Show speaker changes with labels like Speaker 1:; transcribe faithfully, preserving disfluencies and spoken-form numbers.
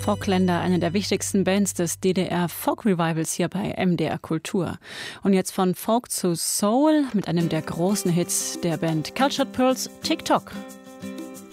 Speaker 1: Folkländer, eine der wichtigsten Bands des D D R-Folk-Revivals hier bei M D R Kultur. Und jetzt von Folk zu Soul mit einem der großen Hits der Band Cultured Pearls, TikTok.